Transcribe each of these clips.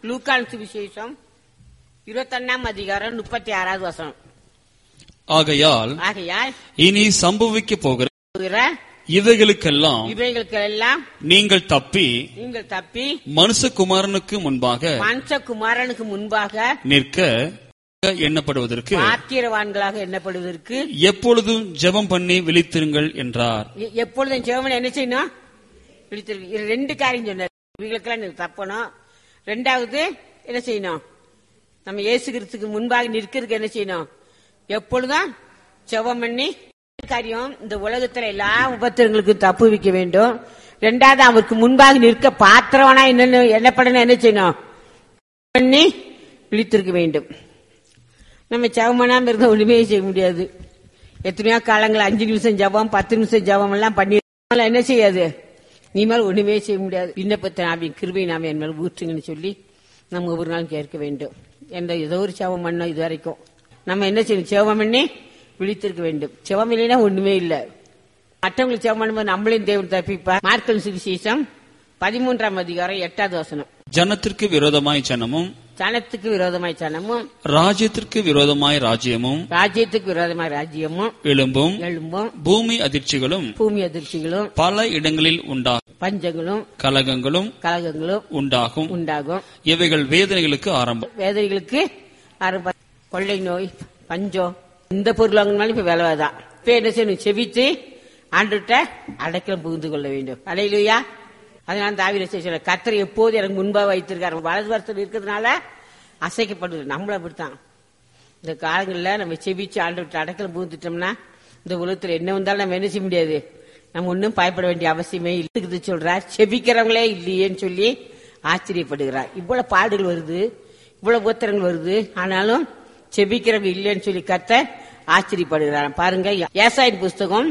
லூக்கான் சுவிசேஷம் 21 அதிகாரம் 36வது வசனம். ஆகையால் இனி சம்பவிக்க போகிற இவைகளுக்கெல்லாம் நீங்கள் தப்பி மனுஷகுமாரனுக்கு முன்பாக நிற்க எண்ணப்படுவதற்கு பாக்கியவான்களாக எண்ணப்படுவதற்கு எப்பொழுதும் ஜெபம் பண்ணி விழித்திருங்கள் என்றார். எப்பொழுதும் ஜெபம் என்ன செய்யணும்? விழித்திருக்க. 2 காரியம் சொன்னார். இவங்களுக்கெல்லாம் தப்பணும். 2வது என்ன செய்யணும்? நம்ம இயேசு கிறிஸ்துக்கு முன்பாக நிற்கிறதுக்கு என்ன செய்யணும்? எப்பொழுதும் ஜெபம் பண்ணி காரியம். இந்த உலகத்துல எல்லா உபத்திரங்களுக்கும் தப்பு வைக்க வேண்டும். 2வது அவருக்கு முன்பாக நிற்க பாத்திரவனா என்ன பண்ணணும்? என்ன செய்யணும்? பண்ணி விழித்திருக்க வேண்டும். நம்ம ஜெபம் பண்ணாம இருந்தா ஒண்ணுமே செய்ய முடியாது. எத்தனையோ காலங்கள் 5 நிமிஷம் ஜெபம் 10 நிமிஷம் ஜெபம் எல்லாம் பண்ணி என்ன செய்யாது? நீ மேல ஒண்ணுமே செய்ய முடியாது. விண்ணப்பத்தை நாம கிருபை நாம என் மேல ஊற்றுங்கன்னு சொல்லி நம்ம ஒவ்வொரு நாளும் கேட்க வேண்டும். ஏதோ ஒரு ஜெபம் பண்ணோம் இது வரைக்கும் நம்ம என்ன செய்யணும்? ஜெபம் பண்ணி விழித்திருக்க வேண்டும். ஜெபம் இல்லைன்னா ஒண்ணுமே இல்லை. மற்றவங்களுக்கு ஜெபம் பண்ணும்போது நம்மளையும் தேவன் தப்பிப்பார். மார்க்கு சுவிசேஷம் 13 அதிகாரம் 8வது வசனம். ஜனத்திற்கு விரோதமாய் ஜனமும் ராஜ்யத்திற்கு விரோதமாய் ராஜ்யமும் எழும்பும் பூமி அதிர்ச்சிகளும் பல இடங்களில் உண்டாகும். பஞ்சங்களும் கலகங்களும் உண்டாகும். இவைகள் வேதனைகளுக்கு ஆரம்பம். கொள்ளை நோய், பஞ்சம், இந்த பொருள் வாங்கினாலும் இப்ப விலைதான். இப்ப என்ன செய்யணும்? செபித்து ஆண்டுகிட்ட அடைக்கலம் புகுந்து கொள்ள வேண்டும். அல்லேலூயா. அதனால தாவீது சொல்ற, கர்த்தர் எப்போது எனக்கு முன்பாக வைத்திருக்காரு. வலது வருஷம் இருக்கிறதுனால அசைக்கப்படுது. நம்மள அப்படித்தான். இந்த காலங்களில் நம்ம செபிச்சு ஆண்டுகிட்ட அடைக்கலம் புகுந்துட்டோம்னா இந்த உலகத்துல என்ன வந்தாலும் நம்ம என்ன செய்ய முடியாது. நம்ம ஒன்னும் பயப்பட வேண்டிய அவசியமே இல்லை சொல்றார். செபிக்கிறவங்களே இல்லையேன்னு சொல்லி ஆச்சரியப்படுகிறார். இவ்வளவு பாடுகள் வருது, இவ்வளவு உத்தரங்கள் வருது, ஆனாலும் செபிக்கிறவங்க இல்லைன்னு சொல்லி கர்த்தர் ஆச்சரியப்படுகிறார். பாருங்க, ஏசாயின் புஸ்தகம்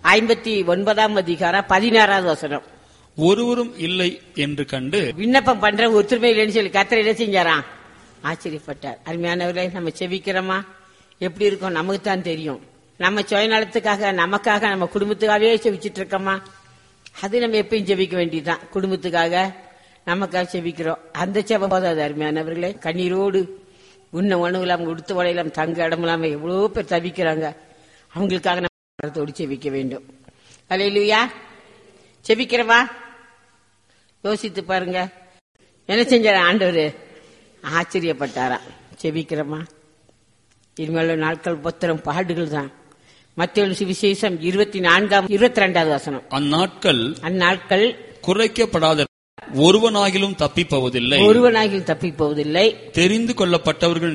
59 அதிகாரம் 16வது வசனம். ஒருவரும் இல்லை என்று கண்டு விண்ணப்பம் பண்ற ஒருத்தருமே இல்லைன்னு சொல்லி கர்த்தர் என்ன செஞ்சாராம்? ஆச்சரியப்பட்டார். அருமையானவர்களே, நம்ம செபிக்கிறோமா? எப்படி இருக்கோம்? நமக்கு தான் தெரியும். நம்ம சுயநலத்துக்காக, நமக்காக, நம்ம குடும்பத்துக்காகவே செபிச்சுட்டு இருக்கோமா? அது நம்ம எப்பயும் செபிக்க வேண்டியதுதான். குடும்பத்துக்காக, நமக்காக செபிக்கிறோம். அந்த செபம் போதாது. அருமையானவர்களே, கண்ணீரோடு உண்ண உணவு இல்லாம, உடுத்த உடையிலாம், தங்க இடம் இல்லாம எவ்வளவு பேர் தவிக்கிறாங்க. அவங்களுக்காக நம்ம செபிக்க வேண்டும். அல்லேலூயா. செபிக்கிறவா? யோசித்து பாருங்க. என்ன செஞ்சார ஆண்டவர்? ஆச்சரியப்பட்டாரா? செபிக்கிறமா? இனிமேல் நாட்கள் உபத்திரம் பாடுகள் தான். மத்தேயு சுவிசேஷம் 22வது வசனம். அந்நாட்கள் குறைக்கப்படாத ஒருவனாகிலும் தப்பிப்போவதில்லை. தெரிந்து கொள்ளப்பட்டவர்கள்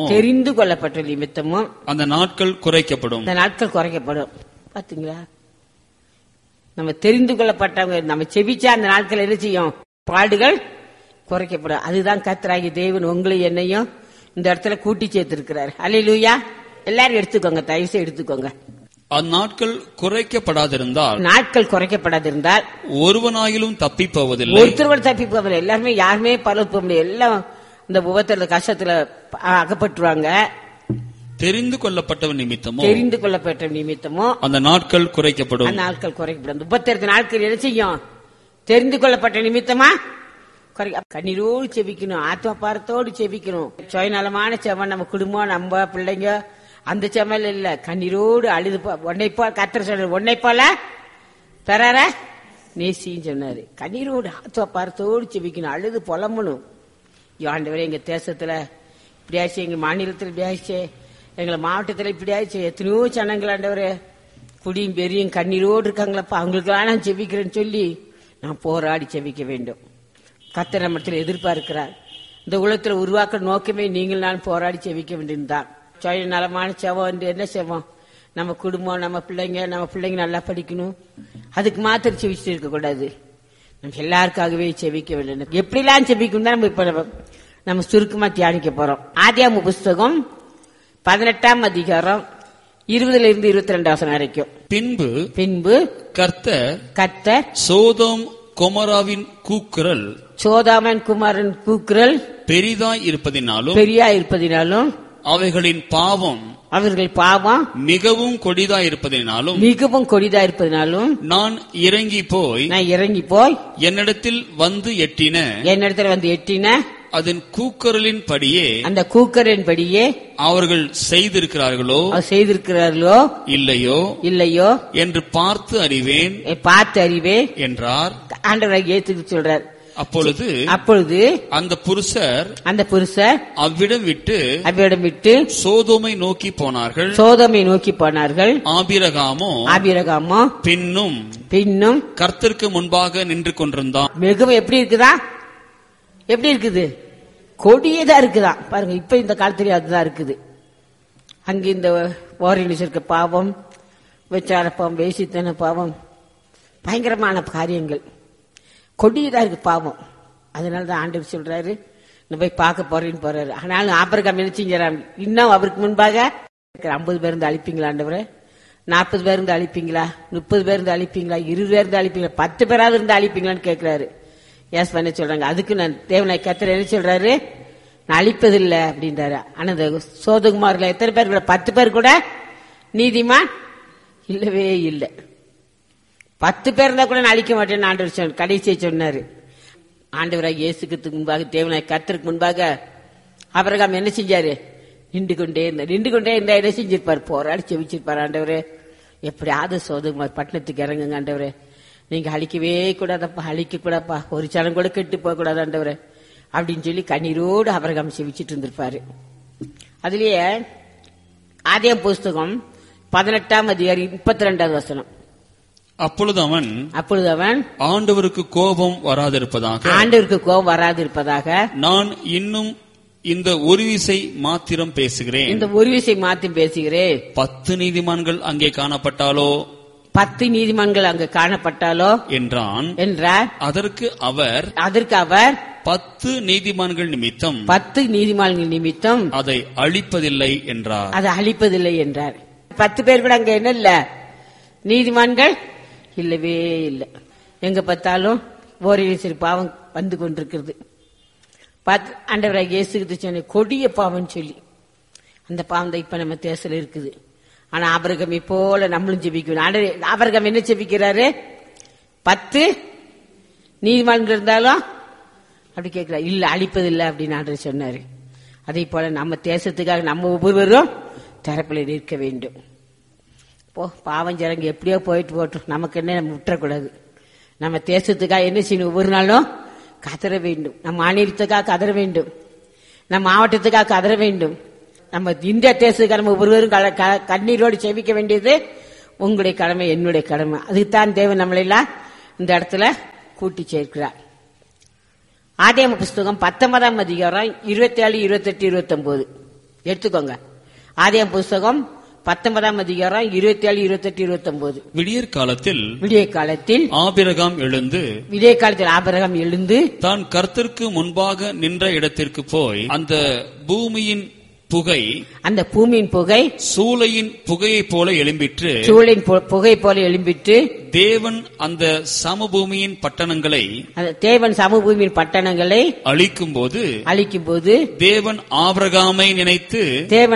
நிமித்தமும் அந்த நாட்கள் குறைக்கப்படும். பாத்தீங்களா? நம்ம தெரிந்து கொள்ளப்பட்டவங்க நம்ம செபிச்சா அந்த நாட்கள் என்ன செய்யும்? பாடுகள் குறைக்கப்படும். அதுதான் கர்த்தராகிய தேவன் உங்களை என்னையும் இந்த இடத்துல கூட்டி சேர்த்திருக்கிறார். அல்லேலூயா. எல்லாரும் எடுத்துக்கோங்க, தயவுசெய்து எடுத்துக்கோங்க. அந்நாட்கள் குறைக்கப்படாதிருந்தால் ஒருவனாயிலும் தப்பிப்போவதில்லை. ஒருத்தர் தப்பிப்போவதில்லை. எல்லாருமே யாருமே பரவ முடியாது. எல்லாம் இந்த உபத்திரத்துல கஷ்டத்துல அகப்பட்டுருவாங்க. தெரிந்து கொள்ளப்பட்ட நிமித்தமோ அந்த நாட்கள் குறைக்கப்படும். உபத்திரத்து நாட்கள் என்ன செய்யும்? தெரிந்து கொள்ளப்பட்ட நிமித்தமா கண்ணீரோடு செபிக்கணும். ஆத்மா பாரத்தோடு செபிக்கணும். சுயநலமான செவன் நம்ம குடும்பம், நம்ம பிள்ளைங்க, அந்த செமல் இல்ல. கண்ணீரோடு அழுது கர்த்தர் சொல்ற உன்னை போல பெறார நேசின்னு சொன்னாரு. கண்ணீரோடு ஆத்மா பாரத்தோடு செபிக்கணும். அழுது புலம்பணும். ஆண்டவரே, எங்க தேசத்துல இப்படியாச்சு, எங்க மாநிலத்தில் இப்படியாச்சு, எங்களை மாவட்டத்தில் இப்படி ஆயிடுச்சு. எத்தனையோ ஜனங்கள் ஆண்டவரே குடியும் பெரியும் கண்ணீரோடு இருக்காங்களப்பா, அவங்களுக்கெல்லாம் நான் செபிக்கிறேன்னு சொல்லி நான் போராடி செபிக்க வேண்டும். கர்த்தர் நம்மிடத்தில் எதிர்பார்க்கிறார். இந்த உலகத்தில் உருவாக்க நோக்கமே நீங்கள் நான் போராடி செபிக்க வேண்டியதுதான். சுயநலமான செவம் என்று என்ன செவம்? நம்ம குடும்பம், நம்ம பிள்ளைங்க நல்லா படிக்கணும், அதுக்கு மாத்திரம் செபிச்சுட்டு இருக்கக்கூடாது. நம்ம எல்லாருக்காகவே செபிக்க வேண்டும். எப்படிலாம் செபிக்கணும் தான் நம்ம இப்ப நம்ம சுருக்கமா தியானிக்க போறோம். ஆதியாகம புஸ்தகம் 18 அதிகாரம் 20 22 வசனம் வரைக்கும். பின்பு கர்த்தர் சோதோம் குமாரின் கூக்குரல் பெரிதாய் இருப்பதினாலும் அவர்கள் பாவம் மிகவும் கொடிதாய் இருப்பதினாலும் நான் இறங்கி போய் என்னிடத்தில் வந்து எட்டின அதன் கூக்குரலின் படியே அந்த கூக்குரலின் படியே அவர்கள் செய்திருக்கிறார்களோ இல்லையோ என்று பார்த்து அறிவேன் என்றார். ஆண்டவராகிய இயேசு சொல்றார். அப்பொழுது அந்த புருஷர் அவ்விடம் விட்டு சோதோமை நோக்கி போனார்கள். ஆபிரகாமோ பின்னும் கர்த்தருக்கு முன்பாக நின்று கொண்டிருந்தான். மிகவும் எப்படி இருக்குது? கொடியதா இருக்குதான் பாருங்க. இப்ப இந்த காலத்திலேயே அதுதான் இருக்குது. அங்க இந்த ஓரினிச்சிருக்க பாவம், விச்சார பாவம், வேசித்தன பாவம், பயங்கரமான காரியங்கள் கொடியதா இருக்கு பாவம். அதனாலதான் ஆண்டவர் சொல்றாரு, நான் போய் பார்க்க போறேன்னு போறாரு. ஆனாலும் ஆபிரகாம் என்ன செஞ்சாராம்? இன்னும் அவருக்கு முன்பாக 50 பேர் இருந்து அழிப்பீங்களா ஆண்டவரே? 40 பேர் இருந்து அழிப்பீங்களா? 30 பேர் இருந்து அழிப்பீங்களா? 20 பேர் இருந்து அழிப்பீங்களா? 10 பேராவது இருந்து அழிப்பீங்களான்னு கேட்கிறாரு. ஏஸ் பண்ண சொல்றாங்க. அதுக்கு நான் தேவனாய் கர்த்தர் என்ன சொல்றாரு? நான் அழிப்பதில்லை அப்படின்றாரு. ஆனா இந்த சோதகுமார்ல எத்தனை பேர் கூட? 10 பேர் கூட நீதிமான் இல்லவே இல்லை. 10 பேர் இருந்தா கூட நான் அழிக்க மாட்டேன்னு ஆண்டவர் கடைசியை சொன்னாரு. ஆண்டவராக இயேசுக்கு முன்பாக தேவனாய் கர்த்தருக்கு முன்பாக ஆபிரகாம் என்ன செஞ்சாரு? நின்று கொண்டே இருந்தா என்ன செஞ்சிருப்பாரு? போராடி செவிச்சிருப்பாரு. ஆண்டவரே, எப்படியாவது சோதகுமார் பட்டணத்துக்கு இறங்குங்க ஆண்டவரே, நீங்க அழிக்கவே கூடாதப்பா, அழிக்க கூடாப்பா, ஒரு சனம் கூட கெட்டு போக கூடாது ஆண்டவரே அப்படின்னு சொல்லி கண்ணீரோடு ஆபிரகாம் செவிச்சிட்டு இருந்திருப்பாரு. அதுலயே ஆதியாகமம் புஸ்தகம் 18ஆம் அதிகாரம் 32வது வசனம். அப்பொழுது அவன் ஆண்டவருக்கு கோபம் வராதிருப்பதாக நான் இன்னும் இந்த ஒரு விசை மாத்திரம் பேசுகிறேன். 10 நீதிமான்கள் அங்கே காணப்பட்டாலோ 10 நீதிமான்கள் அங்கு காணப்பட்டாலோ என்றார். அதற்கு அவர் 10 நீதிமான்கள் நிமித்தம் அதை அழிப்பதில்லை என்றார். 10 பேர் கூட அங்க என்ன இல்ல? நீதிமான்கள் இல்லவே இல்லை. எங்க பார்த்தாலும் ஓரிரு பாவம் வந்து கொண்டிருக்கிறது. ஆண்டவராகிய இயேசு சொன்ன கொடிய பாவம் சொல்லி அந்த பாவம் தான் இப்ப நம்ம தேசத்துல இருக்குது. ஆனா ஆபிரகாமை போல நம்மளும் ஜெபிக்கணும். ஆபிரகாம் என்ன ஜெபிக்கிறாரு? 10 நீதிமான்கள் இருந்தாலும் அப்படி கேட்கிறார். இல்ல, அழிப்பதில்லை அப்படின்னு ஆண்டவர் சொன்னாரு. அதே போல நம்ம தேசத்துக்காக நம்ம ஒவ்வொருவரும் தரப்பில் நிற்க வேண்டும். பாவம் ஜனங்க எப்படியோ போயிட்டு போட்டோம், நமக்கு என்ன, நம்ம விட்டுறக்கூடாது. நம்ம தேசத்துக்காக என்ன செய்யணும்? ஒவ்வொரு நாளும் கதற வேண்டும். நம்ம மாநிலத்துக்காக கதற வேண்டும். நம்ம மாவட்டத்துக்காக கதற வேண்டும். நம்ம இந்திய தேசத்துக்காக நம்ம ஒவ்வொருவரும் கண்ணீரோடு செவிக்க வேண்டியது உங்களுடைய கடமை, என்னுடைய கடமை. அதுக்குத்தான் தேவன் நம்மளெல்லாம் இந்த இடத்துல கூட்டி சேர்க்கிறார். ஆதியாகமம் புஸ்தகம் 19ஆம் அதிகாரம் 27, 28, 29 எடுத்துக்கோங்க. ஆதியாகமம் புஸ்தகம் 19ஆம் அதிகாரம் 27, 28, 29. விடிய காலத்தில் ஆபிரகாம் எழுந்து தான் கர்த்தருக்கு முன்பாக நின்ற இடத்திற்கு போய் அந்த பூமியின் புகை சூளையின் புகையை போல எழும்பிற்று. தேவன் அந்த சமபூமியின் பட்டணங்களை அழிக்கும் போது தேவன் ஆபிரகாமை நினைத்து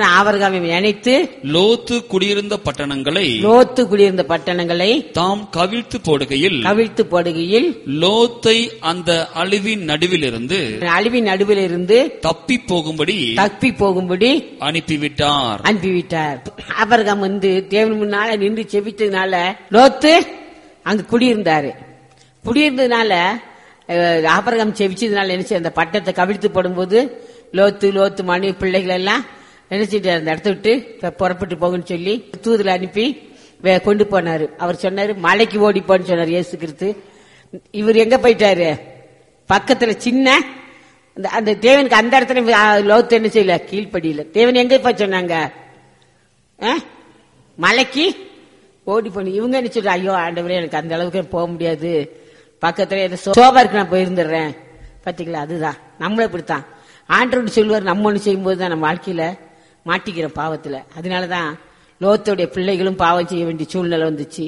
லோத்து குடியிருந்த பட்டணங்களை தாம் கவிழ்த்து போடுகையில் லோத்தை அந்த அழிவின் நடுவிலிருந்து தப்பி போகும்படி அனுப்பிவிட்டார். ஆபிரகாம் தேவன் முன்னால நின்று செபித்ததுனால லோத்து அங்க குடியிருந்ததுனால ஆபிரகாம் செபிச்சதுனால என்ன செய்ய, அந்த பட்டத்தை கவிழ்த்து போடும்போது லோத்து மனைவி பிள்ளைகள் எல்லாம் நினைச்சிட்டு அந்த இடத்த விட்டு புறப்பட்டு போகுன்னு சொல்லி தூதுல அனுப்பி கொண்டு போனாரு. அவர் சொன்னாரு, மலைக்கு ஓடி போன்னு சொன்னார் இயேசு கிறிஸ்து. இவர் எங்க போயிட்டாரு? பக்கத்துல சின்ன அந்த தேவனுக்கு அந்த இடத்துல லோத்து என்ன செய்யல? கீழ்படியில. தேவன் எங்க போய் சொன்னாங்க? மலைக்கு ஓடி போன. இவங்க என்ன சொல்ற? ஐயோ ஆண்டவரே, எனக்கு அந்த அளவுக்கு போக முடியாது, பக்கத்துல சோபா இருக்கு, நான் போயிருந்துடுறேன். பாத்தீங்களா? அதுதான் நம்மளும் இப்படித்தான். ஆண்டவர் சொல்லுவார், நம்ம ஒண்ணு செய்யும் போதுதான் நம்ம வாழ்க்கையில மாட்டிக்கிறோம் பாவத்துல. அதனாலதான் லோத்தோடைய பிள்ளைகளும் பாவம் செய்ய வேண்டிய சூழ்நிலை வந்துச்சு.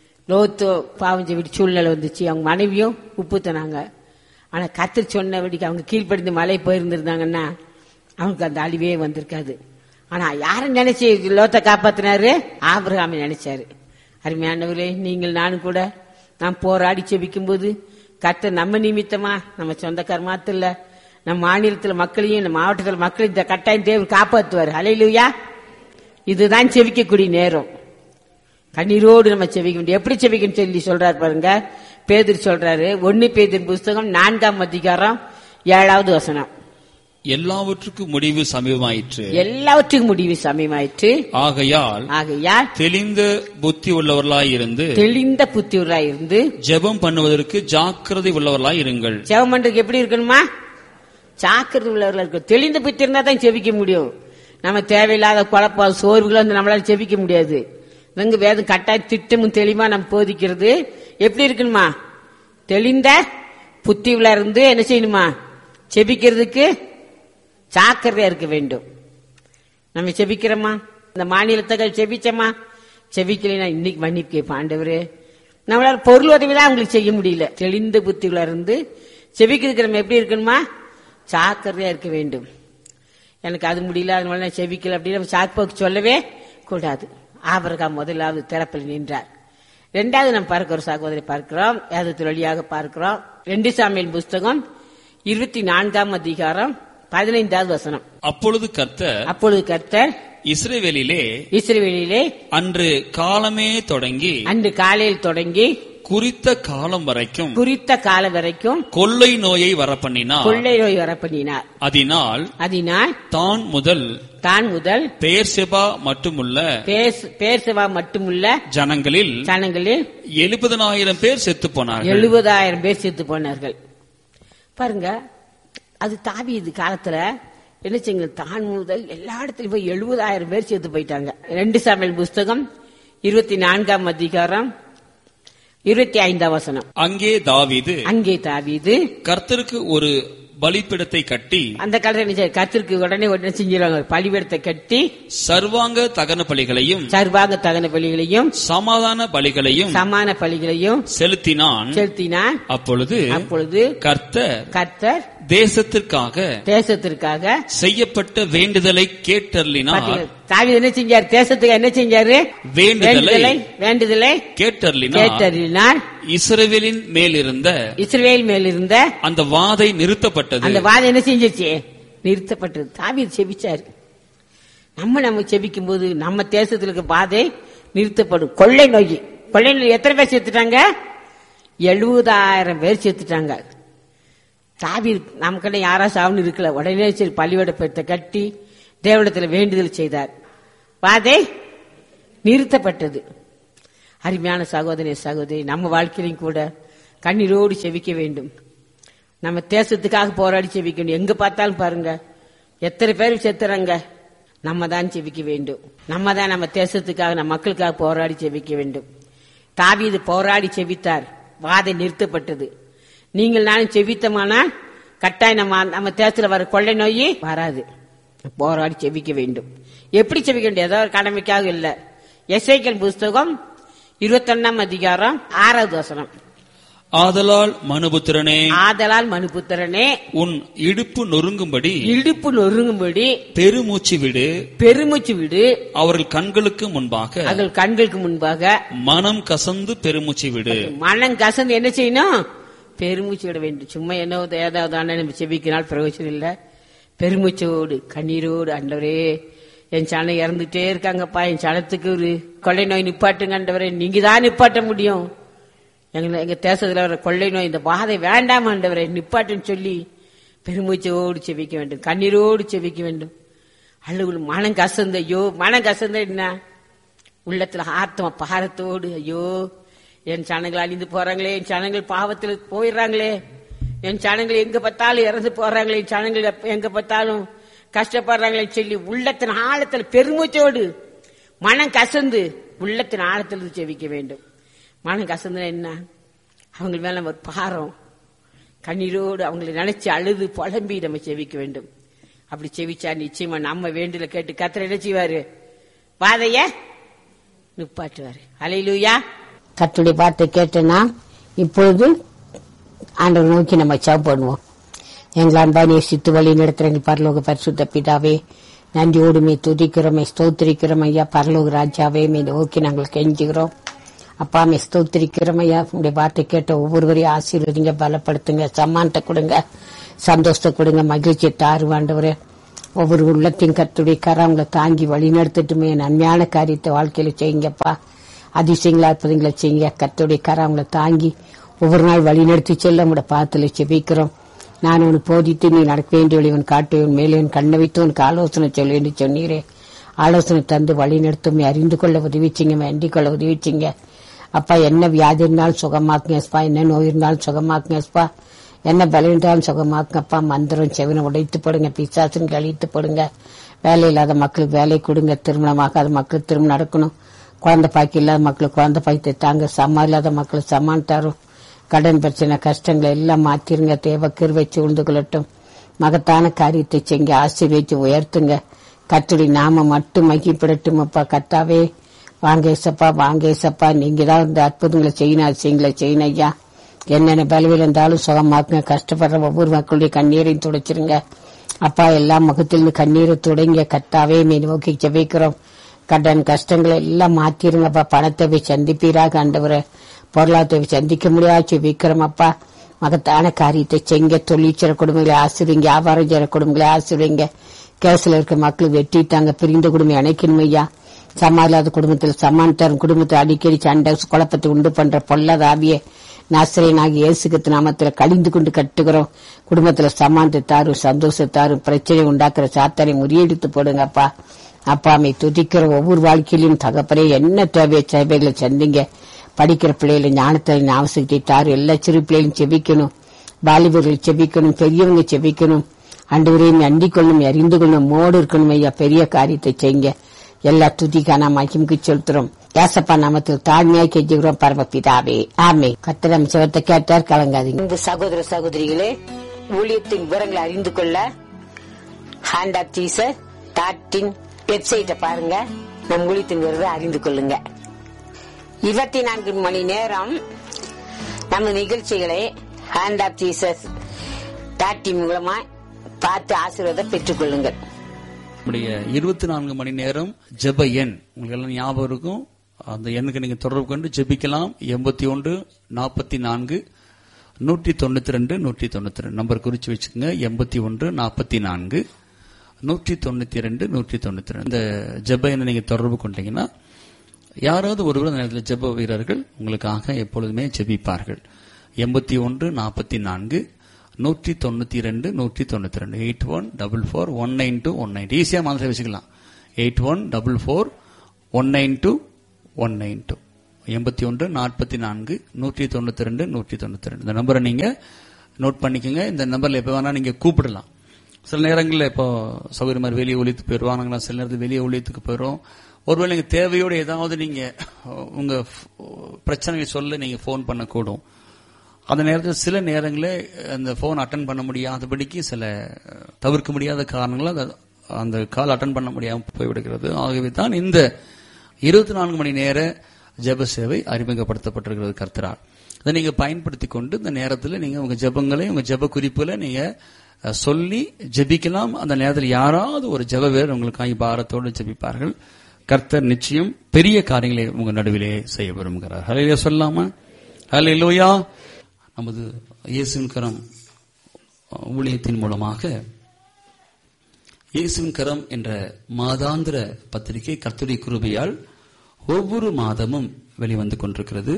அவங்க மனைவியும் உப்பு தனாங்க. ஆனா கர்த்தர் சொன்னபடிக்கு அவங்க கீழ்ப்படிந்து மலை போயிருந்திருந்தாங்கன்னா அவங்களுக்கு அந்த அழிவே வந்திருக்காது. ஆனா யாரை நினைச்சு லோத்தை காப்பாத்தினாரு? ஆபிரகாமை நினைச்சாரு. அருமையானவர்களே, நீங்கள் நானும் கூட நாம் போராடி செபிக்கும் போது கர்த்தர் நம்ம நிமித்தமா, நம்ம சொந்தக்கார மாத்திர நம் மாநிலத்தில் மக்களையும் நம்ம மாவட்டத்தில் மக்களையும் இந்த கட்டாயம் தேவன் காப்பாற்றுவார். ஹல்லேலூயா. இதுதான் செவிக்கக்கூடிய நேரம். கண்ணீரோடு நம்ம செவிக்க முடியும். எப்படி செவிக்கணும் சொல்லி சொல்றாரு பாருங்க. பேதுரு சொல்றாரு, 1 பேதுரு புஸ்தகம் 4ஆம் அதிகாரம் 7வது வசனம். எல்லாவற்றுக்கும் முடிவு சமீபமாயிற்று. எல்லாவற்றுக்கும் முடிவு சமீபமாயிற்று. ஆகையால் தெளிந்த புத்தி உள்ளவர்களாய் இருந்து ஜெபம் பண்ணுவதற்கு ஜாக்கிரதை உள்ளவர்களாய் இருங்கள். ஜெபம் பண்றதுக்கு எப்படி இருக்கணுமா? ஜாக்கிரதை உள்ளவர்களா இருக்கு. தெளிந்த புத்தி இருந்தா தான் செபிக்க முடியும். நம்ம தேவையில்லாத குழப்பம் சோர்வுகளை வந்து நம்மளால செபிக்க முடியாது. இங்க வேதம் கட்டாய திட்டமும் தெளிவா நம்ம போதிக்கிறது. எப்படி இருக்கணுமா? தெளிந்த புத்தி உள்ள இருந்து என்ன செய்யணுமா? செபிக்கிறதுக்கு ஜாக்கிரதையா இருக்க வேண்டும். நம்ம செபிக்கிறோமா? இந்த மாநிலத்தை செபிச்சோமா? செபிக்கலைன்னா இன்னைக்கு மன்னிப்பு கேட்போம். ஆண்டவரே, நம்மளால பொருள் உதவிதான் அவங்களுக்கு செய்ய முடியல. தெளிந்த புத்தியுள்ள இருந்து செபிக்கிறதுக்கு நம்ம எப்படி இருக்கணுமா? ஜாக்கிரதையா இருக்க வேண்டும். எனக்கு அது முடியல, அதனால நான் செபிக்கல அப்படின்னு நம்ம சாக்கு சொல்லவே கூடாது. ஆபிரகாம் முதலாவது திறப்பில் நின்றார். 2வது நம்ம பார்க்கிற சகோதரி பார்க்கிறோம், வேதத்தின் வழியாக பார்க்கிறோம். 2 சாமுவேல் புஸ்தகம் 24ஆம் அதிகாரம் 15வது வசனம். அப்பொழுது கர்த்தர் இஸ்ரவேலிலே அன்று காலையில் தொடங்கி குறித்த காலம் வரைக்கும் கொள்ளை நோயை வரப்பண்ணினார். அதனால் தான் முதல் பெயர்செபா மட்டுமுள்ள ஜனங்களில் 70,000 பேர் செத்து போனார்கள். 70,000 பேர் செத்து போனார்கள். பாருங்க, அது தாவீது காலத்துல என்ன செய்யுங்க, தான் முதல் எல்லா இடத்துலயும் போய் 70,000 பேர் செத்து போயிட்டாங்க. 2 சாமுவேல் புஸ்தகம் 24ஆம் அதிகாரம் 25ஆம் வசனம். அங்கே தாவீது கர்த்தருக்கு ஒரு பலிபீடத்தை கட்டி, அந்த காலத்துல கர்த்தருக்கு உடனே செஞ்சிருவாங்க, பலிபீடத்தை கட்டி சர்வாங்க தகன பலிகளையும் சமாதான பலிகளையும் செலுத்தினான். அப்பொழுது கர்த்தர் தேசத்திற்காக செய்யப்பட்ட வேண்டுதலை கேட்டருளினார். தாவீது என்ன செஞ்சார்? தேசத்துக்கு என்ன செஞ்சாரு? வேண்டுதலை கேட்டருளினார். இஸ்ரவேலின் மேலிருந்த அந்த வாதை நிறுத்தப்பட்டது. அந்த வாதை என்ன செஞ்சிருச்சு? நிறுத்தப்பட்டது. தாவீது செபிச்சாரு. நம்ம செபிக்கும் போது நம்ம தேசத்துல இருக்க வாதை நிறுத்தப்படும். கொள்ளை நோய் எத்தனை பேர் செத்துட்டாங்க? 70,000 பேர் செத்துட்டாங்க. தாவீது நமக்கு யாரா சாவுன்னு இருக்கல, உடனே சரி பலிபீடத்தை கட்டி தேவனிடத்தில் வேண்டுதல் செய்தார். வாதை நிறுத்தப்பட்டது. அருமையான சகோதரி, நம்ம வாழ்க்கையிலும் கூட கண்ணீரோடு செபிக்க வேண்டும். நம்ம தேசத்துக்காக போராடி செபிக்க வேண்டும். எங்க பார்த்தாலும் பாருங்க எத்தனை பேர் செத்துறாங்க. நம்ம தான் செபிக்க வேண்டும். நம்ம தான் நம்ம தேசத்துக்காக, நம்ம மக்களுக்காக போராடி செபிக்க வேண்டும். தாவீது போராடி செபித்தார், வாதை நிறுத்தப்பட்டது. நீங்கள் நானும் செபித்தமானால் கட்டாயம் நம்ம தேசத்துல வர கொள்ளை நோய் வராது. போராடி செபிக்க வேண்டும். எப்படி செபிக்க வேண்டும்? ஏதோ ஒரு கடமைக்காக இல்ல. எசேக்கியேல் புஸ்தகம் 21ஆம் அதிகாரம் 6வது வசனம். ஆதலால் மனுபுத்திரனே உன் இடுப்பு நொறுங்கும்படி பெருமூச்சு விடு. அவர்கள் கண்களுக்கு முன்பாக மனம் கசந்து பெருமூச்சு விடு. மனம் கசந்து என்ன செய்யணும்? பெருமூச்சு விட வேண்டும். சும்மா என்ன ஏதாவது நம்ம செபிக்கினால் பிரயோஜனம் இல்ல. பெருமூச்சோடு கண்ணீரோடு, ஆண்டவரே என் சனம் இறந்துட்டே இருக்காங்கப்பா, என் சனத்துக்கு ஒரு கொள்ளை நோய் நிப்பாட்டுங்க ஆண்டவரே, நீங்க தான் நிப்பாட்ட முடியும். எங்க தேசத்துல வர கொள்ளை நோய், இந்த வாதை வேண்டாம் ஆண்டவரே நிப்பாட்டுன்னு சொல்லி பெருமூச்சோடு செபிக்க வேண்டும். கண்ணீரோடு செபிக்க வேண்டும். அழுகுள் மனம் கசந்த என்ன உள்ளத்துல ஆத்ம பாரத்தோடு, ஐயோ என் சனங்கள் அழிந்து போறாங்களே, என் சனங்கள் பாவத்தில் போயிடுறாங்களே, என் சனங்கள் எங்க பார்த்தாலும் இறந்து போறாங்களே, என் சனங்கள் எங்க பார்த்தாலும் கஷ்டப்படுறாங்களே சொல்லி உள்ளத்தின் ஆழத்துல பெருமூச்சோடு மனம் கசந்து உள்ளத்தின் ஆழத்தில் செவிக்க வேண்டும். மனம் கசந்து என்ன? அவங்க மேல நம்ம ஒரு பாரம், கண்ணீரோடு அவங்களை நினைச்சு அழுது புலம்பி நம்ம செவிக்க வேண்டும். அப்படி செவிச்சா நிச்சயமா நம்ம வேண்டுல கேட்டு கர்த்தர் என்ன செய்வாரு? வாதைய நிப்பாட்டுவாரு. அல்லேலூயா. கர்த்தருடைய வார்த்தை கேட்டனா இப்பொழுது ஆண்டவர் நோக்கி நம்ம ஜெபம் பண்ணுவோம். எங்கள் அன்பா நேசித்து வழி நடத்துற எங்கள் பரலோக பரிசுத்த பிதாவே, நன்றியோடுமே துதிக்கிறோமே ஸ்தோத்திரிக்கிறோம் ஐயா. பரலோக ராஜாவே, நோக்கி நாங்கள் கெஞ்சுகிறோம். அப்பா மே ஸ்தோத்திரிக்கிறமையா. உங்களுடைய வார்த்தை கேட்ட ஒவ்வொருவரையும் ஆசீர்வதிங்க, பலப்படுத்துங்க, சமானத்தை கொடுங்க, சந்தோஷத்தை கொடுங்க, மகிழ்ச்சியை தாருவாண்டவரே. ஒவ்வொரு உள்ளத்தையும் கர்த்தருடைய கரங்களை தாங்கி வழி நடத்திட்டுமே நன்மையான காரியத்தை வாழ்க்கையில செய்யுங்கப்பா. அதிசயங்களா அற்புதங்களை செய்யுங்க. கர்த்தருடைய கரங்களை தாங்கி ஒவ்வொரு நாள் வழி நடத்தி செல்ல உங்களோட பாத்துல செபிக்கிறோம். நான் உனக்கு போதித்து நீ நடக்க வேண்டிய வழிவன் காட்டுவன், மேலே கண்ணை வைத்து உனக்கு ஆலோசனை சொல்ல வேண்டி சொன்னீரே. ஆலோசனை தந்து வழி நடத்தும், அறிந்து கொள்ள உதவிச்சிங்க, வேண்டிக் கொள்ள உதவிச்சிங்க. அப்பா என்ன வியாதி இருந்தாலும் சுகமாக்குங்கப்பா, என்ன நோய் இருந்தாலும் சுகமாக்குங்கப்பா, என்ன பலம் இருந்தாலும் சுகமாக்குங்கப்பா. மந்திரம் செவினை உடைத்து போடுங்க, பிசாசுன்னு அழித்து போடுங்க. வேலை இல்லாத மக்களுக்கு வேலை கொடுங்க, திருமணமாகாத மக்களுக்கு திருமணம் நடக்கணும், குழந்தை பாக்கி இல்லாத மக்களுக்கு குழந்தை பாக்கி தாங்க, சமா இல்லாத மக்களுக்கு சமான் தரும். கடன் பிரச்சனை கஷ்டங்களை எல்லாம் மாத்திருங்க. தேவ கிருபை உழுந்து கொள்ளட்டும். மகத்தான காரியத்தை செய்ய ஆசீர்வதிச்சு உயர்த்துங்க. கர்த்தருடைய நாம மட்டும் மகிப்படட்டும். அப்பா கர்த்தாவே வாங்கேசப்பா, வாங்கேசப்பா. நீங்க தான் இந்த அற்புதங்களை செய்யணும், அதிசயங்களை செய்யணும் ஐயா. என்னென்ன பலவில் இருந்தாலும் சுகமாக்குங்க. கஷ்டப்படுற ஒவ்வொரு மக்களுடைய கண்ணீரையும் துடைச்சிருங்க அப்பா. எல்லா முகத்திலிருந்து கண்ணீரை துடைங்க. கர்த்தாவே மீ நோக்கி ஜெபிக்கிறோம். கடன் கஷ்டங்களை எல்லாம் மாத்திருங்கப்பா. பணத்தை போய் சந்திப்பீராக ஆண்டவரே. பொருளாதாரத்தை சந்திக்க முடியாது விக்ரம் அப்பா. மகத்தான காரியத்தை செங்க. தொழிற்சர குடும்பங்களை ஆசிரியங்க, வியாபாரம் செய்ற குடும்பங்களை ஆசிரியங்க. கேஸ்ல இருக்க மக்கள் வெட்டிட்டாங்க, பிரிந்த குடும்பம் அணைக்கணும் ஐயா. சமாளில்லாத குடும்பத்தில் சமான் தரும், குடும்பத்தை அடிக்கடி சண்டை குழப்பத்தை உண்டு பண்ற பொல்லாத ஆவியே நாசரேயனாகிய இயேசு கிறிஸ்து நாமத்துல கழிந்து கொண்டு கட்டுகிறோம். குடும்பத்துல சமானத்தை தாரும், சந்தோஷத்தாரும், பிரச்சனை உண்டாக்குற சாத்தானை முறியடித்து போடுங்க அப்பா. அப்பாமை துதிக்கிற ஒவ்வொரு வாழ்க்கையிலும் தகப்பனே என்ன தேவையை சேவைகளை சந்திங்க. படிக்கிற பிள்ளைகளை ஞானத்தை அவசியத்தை தாரு. எல்லா சிறு பிள்ளைகளும் செபிக்கணும், வாலிபர்கள் செபிக்கணும், பெரியவங்க செபிக்கணும். ஆண்டவரையும் அண்டிக் கொள்ளும், அறிந்து கொள்ளும், மோடு இருக்கணும் ஐயா. பெரிய காரியத்தை செய்யுங்க. எல்லா துதிக்கான மகிமுக்கு செலுத்துறோம். ஏசப்பா நாமத்தில் தாழ்மையாய் கெஞ்சுகிறோம் பரமபிதாவே, ஆமே. கர்த்தர் நம்ம ஜெபத்தை கேட்டார், கலங்காதீங்க. இந்த சகோதர சகோதரிகளே, ஊழியத்தின் விவரங்களை அறிந்து கொள்ள ஹேண்ட் ஆஃப் ஜீசஸ் வெப்சைட்டை பாருங்க. நம் ஊழியத்தின் விவரத்தை அறிந்து கொள்ளுங்க. 24 மணி நேரம் நம்ம நிகழ்ச்சிகளை ஹேண்ட் ஆஃப் ஜீசஸ் மூலமா பார்த்து ஆசீர்வாதம் பெற்றுக் கொள்ளுங்கள். 24 மணி நேரம் ஜெப எண் உங்களுக்கு எல்லாம் ஞாபகம் இருக்கும். அந்த எண்ணுக்கு நீங்க தொடர்பு கொண்டு ஜெபிக்கலாம். 81 44 192 192 நம்பர் குறிச்சு வச்சுக்கோங்க. 81 44 192 192 இந்த ஜெப எண்ணை நீங்க தொடர்பு கொண்டீங்கன்னா யாராவது ஒருவர் அந்த நேரத்தில் ஜெப வீரர்கள் உங்களுக்காக எப்பொழுதுமே ஜெபிப்பார்கள். 81 44 192 192 8144192192 ஈஸியா மாதிரி வச்சுக்கலாம். 8144192192 81 44 192 192 இந்த நம்பரை நீங்க நோட் பண்ணிக்கோங்க. இந்த நம்பர்ல எப்ப வேணா நீங்க கூப்பிடலாம். சில நேரங்களில் இப்போ சௌகரிய மாதிரி வெளியே ஒழித்துக்கு போயிடுவாங்களா, சில நேரத்தில் வெளியே ஒழித்துக்கு போயிடும். ஒருவேளை நீங்க தேவையோடு ஏதாவது நீங்க உங்க பிரச்சனையை சொல்ல நீங்க போன் பண்ணக்கூடும். அந்த நேரத்தில் சில நேரங்களில் அந்த போன் அட்டன் பண்ண முடியாதபடிக்கு சில தவிர்க்க முடியாத காரணங்களால் அந்த கால் அட்டன் பண்ண முடியாமல் போய்விடுகிறது. ஆகவே தான் இந்த 24 மணி நேர ஜெப சேவை அறிமுகப்படுத்தப்பட்டிருக்கிறது கர்த்தரால். அதை நீங்க பயன்படுத்திக் கொண்டு இந்த நேரத்தில் நீங்க உங்க ஜெபங்களை உங்க ஜெப குறிப்புகளை நீங்க சொல்லி ஜெபிக்கலாம். அந்த நேரத்தில் யாராவது ஒரு ஜெப வீரர் உங்களுக்காக பாரத்தோடு ஜெபிப்பார்கள். கர்த்தர் நிச்சயம் பெரிய காரியங்களை உங்க நடுவிலே செய்ய விரும்புகிறார். ஹல்லேலூயா சொல்லலாமா? ஹல்லேலூயா. நமது இயேசுவின் கரம் ஊழியத்தின் மூலமாக இயேசுவின் கரம் என்ற மாதாந்திர பத்திரிகை கர்த்தருடைய கிருபையால் ஒவ்வொரு மாதமும் வெளிவந்து கொண்டிருக்கிறது.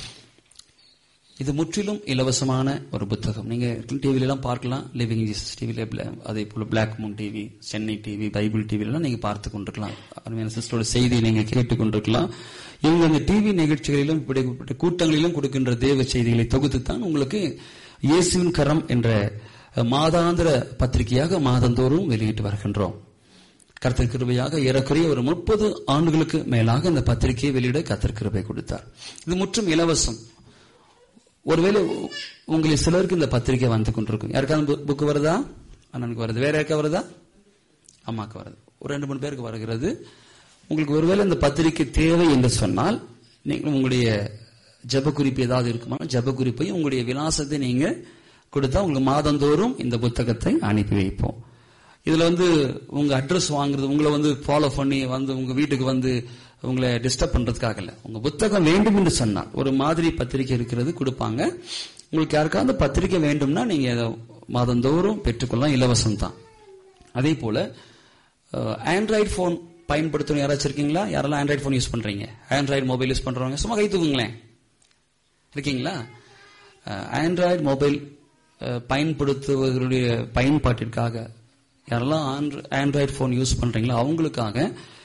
இது முற்றிலும் இலவசமான ஒரு புத்தகம். நீங்க டிவில எல்லாம் பார்க்கலாம். லிவிங் ஜீசஸ் டிவில, அதே போல black Moon TV, Chennai TV, Bible TV எல்லாம் நீங்க பார்த்து கொண்டிருக்கலாம். அருமையான சிஸ்டரோட செய்தியை நீங்க கேட்டுக் கொண்டிருக்கலாம். இவங்க அந்த டிவி நிகழ்ச்சிகளிலும் இப்படிப்பட்ட கூட்டங்களிலும் கொடுக்கின்ற தேவ செய்திகளை தொகுத்துத்தான் உங்களுக்கு இயேசுவின் கரம் என்ற மாதாந்திர பத்திரிகையாக மாதந்தோறும் வெளியிட்டு வருகின்றோம். கர்த்தர் கிருபையாக ஏறக்குறைய ஒரு 30 ஆண்டுகளுக்கு மேலாக இந்த பத்திரிகையை வெளியிட கர்த்தர் கிருபை கொடுத்தார். இது முற்றும் இலவசம். ஒருவேளை உங்களுக்கு சிலருக்கு இந்த பத்திரிகை வந்து கொண்டிருக்கும். யாருக்காவது புக்கு வருதா? அண்ணனுக்கு வருது. வேற யாருக்கா வருதா? அம்மாக்கு வருது. ஒரு 2-3 பேருக்கு வருகிறது. உங்களுக்கு ஒருவேளை இந்த பத்திரிகை தேவை என்று சொன்னால் நீங்கள் உங்களுடைய ஜெப குறிப்பு ஏதாவது இருக்குமா, ஜெப குறிப்பையும் உங்களுடைய விலாசத்தை நீங்க கொடுத்தா உங்களுக்கு மாதந்தோறும் இந்த புத்தகத்தை அனுப்பி வைப்போம். இதுல உங்க அட்ரஸ் வாங்குறது, உங்களை ஃபாலோ பண்ணி உங்க வீட்டுக்கு உங்களை டிஸ்டர்ப் பண்றதுக்காக இல்ல. உங்க புத்தகம் வேண்டும் என்று சொன்னால் ஒரு மாதிரி பத்திரிகை இருக்கிறது கொடுப்பாங்க. உங்களுக்கு யாருக்காவது பத்திரிகை வேண்டும்னா நீங்க மாதந்தோறும் பெற்றுக்கொள்ளலாம், இலவசம் தான். அதே போல ஆண்ட்ராய்டு போன் பயன்படுத்தணும் யாராச்சும் இருக்கீங்களா? யாரெல்லாம் ஆண்ட்ராய்டு போன் யூஸ் பண்றீங்க? ஆண்ட்ராய்டு மொபைல் யூஸ் பண்றவங்க சும்மா கை தூக்குங்களேன். இருக்கீங்களா? ஆண்ட்ராய்டு மொபைல் பயன்படுத்துவதனுடைய பயன்பாட்டிற்காக யாரெல்லாம் ஆண்ட்ராய்டு போன் யூஸ் பண்றீங்களோ அவங்களுக்காக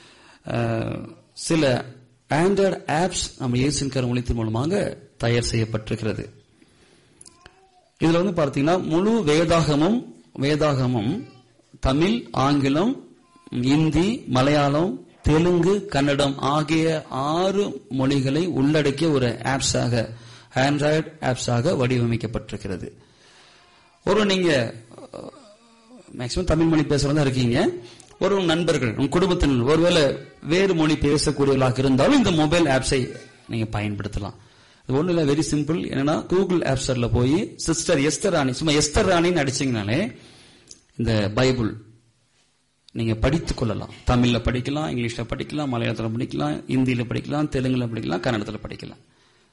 சில ஆண்ட்ராய்டு ஆப்ஸ் நம்ம இயேசுவின் கரம் ஊழியத்தின் மூலமாக தயார் செய்யப்பட்டிருக்கிறது. இதுல வந்து பார்த்தீங்கன்னா முழு வேதாகமும் தமிழ், ஆங்கிலம், இந்தி, மலையாளம், தெலுங்கு, கன்னடம் ஆகிய 6 மொழிகளை உள்ளடக்கிய ஒரு ஆப்ஸாக, ஆண்ட்ராய்டு ஆப்ஸாக வடிவமைக்கப்பட்டிருக்கிறது. ஒரு நீங்க மேக்சிமம் தமிழ் மொழி பேசுறதா இருக்கீங்க, ஒரு நண்பர்கள் உங்க குடும்பத்தினர் ஒருவேளை வேறு மொழி பேசக்கூடியவர்களாக இருந்தாலும் இந்த மொபைல் ஆப்ஸை நீங்க பயன்படுத்தலாம். இது ஒண்ணு இல்ல, வெரி சிம்பிள். என்னன்னா கூகுள் ஆப் ஸ்டோர்ல போய் சிஸ்டர் எஸ்தர் ராணி, சும்மா எஸ்தர் ராணின்னு அடிச்சீங்கனாலே இந்த பைபிள் நீங்க படித்துக் கொள்ளலாம். தமிழ்ல படிக்கலாம், இங்கிலீஷ்ல படிக்கலாம், மலையாளத்துல படிக்கலாம், இந்தியில படிக்கலாம், தெலுங்குல படிக்கலாம், கன்னடத்துல படிக்கலாம்.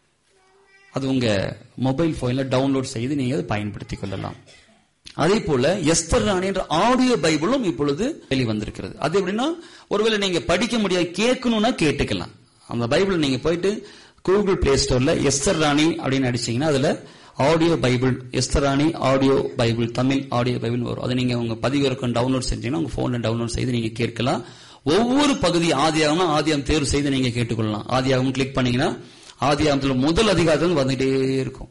அது உங்க மொபைல் போன்ல டவுன்லோட் செய்து நீங்க அதை பயன்படுத்திக் கொள்ளலாம். அதே போல எஸ்தர் ராணி என்ற ஆடியோ பைபிளும் இப்பொழுது வெளிவந்திருக்கிறது. அது எப்படின்னா ஒருவேளை நீங்க படிக்க முடியாது, கேட்கணும்னா கேட்டுக்கலாம். அந்த பைபிள் நீங்க போயிட்டு கூகுள் பிளே ஸ்டோர்ல எஸ்தர் ராணி அப்படின்னு அடிச்சீங்கன்னா அதுல ஆடியோ பைபிள், எஸ்தர் ராணி audio Bible, Tamil audio Bible வரும். அதை நீங்க உங்க பதிவிறக்கம் டவுன்லோட் செஞ்சீங்கன்னா உங்க போன்ல டவுன்லோட் செய்து நீங்க கேட்கலாம். ஒவ்வொரு பகுதி ஆதியாகம் தேர்வு செய்து நீங்க கேட்டுக்கொள்ளலாம். ஆதியாகம் கிளிக் பண்ணீங்கன்னா ஆதியாகத்துல முதல் அதிகாரத்தில் வந்துட்டே இருக்கும்.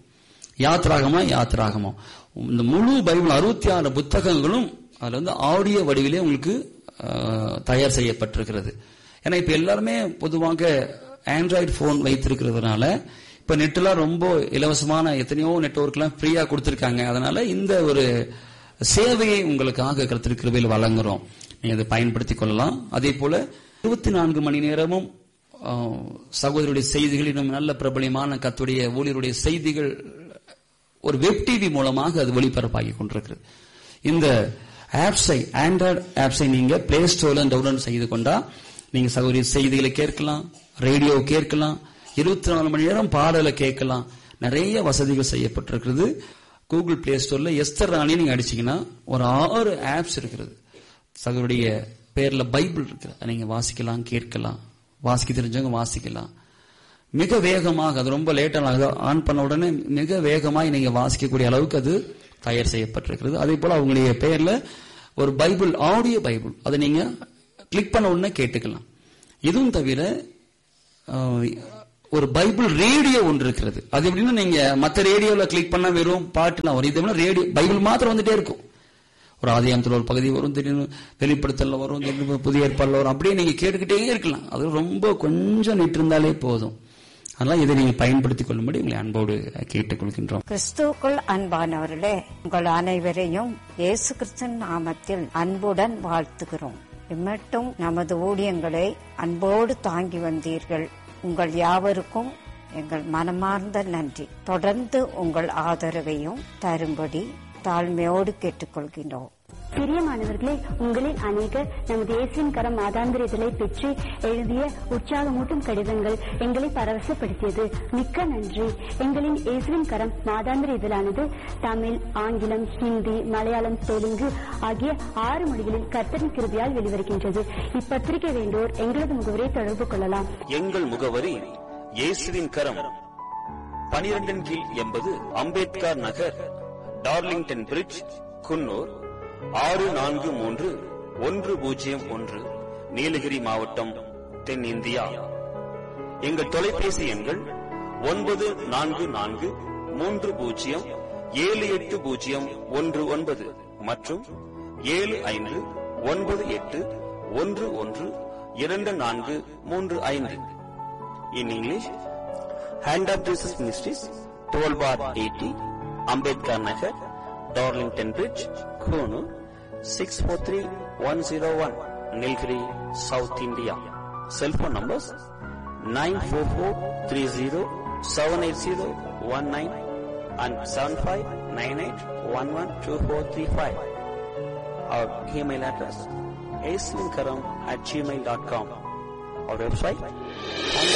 யாத்திராகமா இந்த முழு பைபிள் 66 புத்தகங்களும் அதுல வந்து ஆடியோ வடிவிலே உங்களுக்கு தயார் செய்யப்பட்டிருக்கிறது. ஏன்னா இப்ப எல்லாருமே பொதுவாக ஆண்ட்ராய்டு போன் வைத்திருக்கிறதுனால இப்ப நெட்லாம் ரொம்ப இலவசமான எத்தனையோ நெட்வொர்க் எல்லாம் ஃப்ரீயா கொடுத்திருக்காங்க. அதனால இந்த ஒரு சேவையை உங்களுக்காக கர்த்தர் கிருபையில் வழங்குறோம். நீங்க அதை பயன்படுத்திக் கொள்ளலாம். அதே போல 24 மணி நேரமும் சகோதரருடைய செய்திகள், இன்னும் நல்ல பிரபலியமான கர்த்தருடைய ஊழியருடைய செய்திகள் ஒரு வெப் டிவி மூலமாக அது ஒளிபரப்பாகி கொண்டிருக்கிறது. இந்த ஆப்ஸை, ஆண்ட்ராய்டு ஆப்ஸை நீங்க பிளே ஸ்டோர்ல டவுன்லோட் செய்து கொண்டா நீங்க சகோதரி செய்திகளை கேட்கலாம், ரேடியோ கேட்கலாம், 24 மணி நேரம் பாடலை கேட்கலாம். நிறைய வசதிகள் செய்யப்பட்டிருக்கிறது. கூகுள் பிளே ஸ்டோர்ல எஸ்தர் ராணி நீங்க அடிச்சீங்கன்னா ஒரு 6 ஆப்ஸ் இருக்கிறது. சகோதரிய பேர்ல பைபிள் இருக்கு, நீங்க வாசிக்கலாம், கேட்கலாம். வாசிக்க தெரிஞ்சவங்க வாசிக்கலாம். மிக வேகமாக, அது ரொம்ப லேட்டாக ஆன் பண்ண உடனே மிக வேகமாக நீங்க வாசிக்கக்கூடிய அளவுக்கு அது தயார் செய்யப்பட்டிருக்கிறது. அதே போல அவங்களுடைய பெயர்ல ஒரு பைபிள், ஆடியோ பைபிள், அதை நீங்க கிளிக் பண்ண உடனே கேட்டுக்கலாம். இதுவும் தவிர ஒரு பைபிள் ரேடியோ ஒன்று இருக்கிறது. அது எப்படின்னா நீங்க மற்ற ரேடியோல கிளிக் பண்ணா வெறும் பாட்டுலாம் வரும். இது ரேடியோ பைபிள் மாத்திரம் வந்துட்டே இருக்கும். ஒரு ஆதியாகத்தில் ஒரு பகுதி வரும், திடீர்னு வெளிப்படுத்தல வரும், திடீர்னு புதிய ஏற்பாடுல வரும். அப்படியே நீங்க கேட்டுக்கிட்டே இருக்கலாம். அது ரொம்ப கொஞ்சம் நிட்டு இருந்தாலே போதும். அதனால இதை நீங்க பயன்படுத்திக் கொள்ளும்படி உங்களை அன்போடு கேட்டுக்கொள்கின்றோம். கிறிஸ்துவுக்குள் அன்பானவர்களே, உங்கள் அனைவரையும் இயேசு கிறிஸ்துவின் நாமத்தில் அன்புடன் வாழ்த்துகிறோம். இம்மட்டும் நமது ஊழியங்களை அன்போடு தாங்கி வந்தீர்கள். உங்கள் யாவருக்கும் எங்கள் மனமார்ந்த நன்றி. தொடர்ந்து உங்கள் ஆதரவையும் தரும்படி தாழ்மையோடு கேட்டுக்கொள்கின்றோம். பிரியமானவர்களே, உங்களில் அநேகர் நமது இயேசுவின் கரம் மாதாந்திர இதழை பெற்று எழுதிய உற்சாகமூட்டும் கடிதங்கள் எங்களை பரவசப்படுத்தியது. மிக்க நன்றி. எங்களின் இயேசுவின் கரம் மாதாந்திர இதழானது தமிழ், ஆங்கிலம், ஹிந்தி, மலையாளம், தெலுங்கு ஆகிய 6 மொழிகளில் கர்த்தரின் கிருபையால் வெளிவருகின்றது. இப்பத்திரிகை வேண்டோர் எங்களது முகவரியை தொடர்பு கொள்ளலாம். எங்கள் முகவரி இயேசுவின் கரம், 12 கீழ் 80 அம்பேத்கர் நகர், டார்லிங்டன் பிரிட்ஜ், குன்னூர் 643101, நீலகிரி மாவட்டம், தென்னிந்தியா. எங்கள் தொலைபேசி எண்கள் 9443078019 மற்றும் 7598112435. In English, Hand of Jesus Ministries, 12/80, Ambedkar Nagar, Darlington Bridge, Konoor, 643101, Nilgiri, South India. Cell phone numbers 944307801 and 7598112435. Our email address aswinkaram@gmail.com. our website